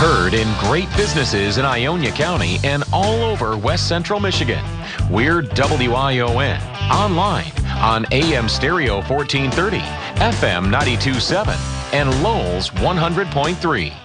Heard in great businesses in Ionia County and all over West Central Michigan. We're WION. Online on AM Stereo 1430, FM 92.7, and Lowell's 100.3.